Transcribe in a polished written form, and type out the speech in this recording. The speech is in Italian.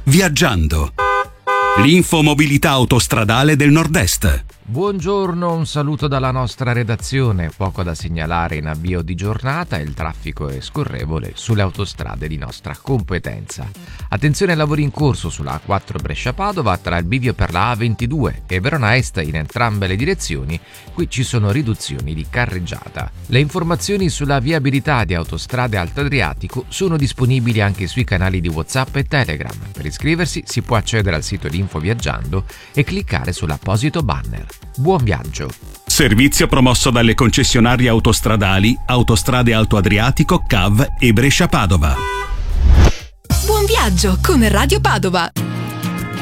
Viaggiando. L'infomobilità autostradale del Nord-Est. Buongiorno, un saluto dalla nostra redazione. Poco da segnalare in avvio di giornata, il traffico è scorrevole sulle autostrade di nostra competenza. Attenzione ai lavori in corso sulla A4 Brescia-Padova tra il bivio per la A22 e Verona Est in entrambe le direzioni. Qui ci sono riduzioni di carreggiata. Le informazioni sulla viabilità di Autostrade Alto Adriatico sono disponibili anche sui canali di WhatsApp e Telegram. Per iscriversi si può accedere al sito di Info Viaggiando e cliccare sull'apposito banner. Buon viaggio! Servizio promosso dalle concessionarie autostradali Autostrade Alto Adriatico, CAV e Brescia-Padova. Buon viaggio con Radio Padova!